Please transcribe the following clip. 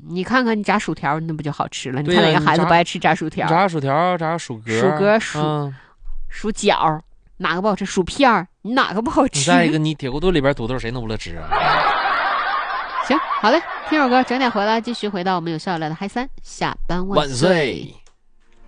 你看看你炸薯条，那不就好吃了？你看哪个孩子不爱吃炸薯条？ 炸薯条、炸薯鸽、薯角，哪个不好吃？薯片儿，你哪个不好吃？ 再一个，你铁锅炖里边土豆谁能不乐吃啊？ 行，好嘞，听首歌，整点回来继续回到我们有效聊的嗨3下班万岁。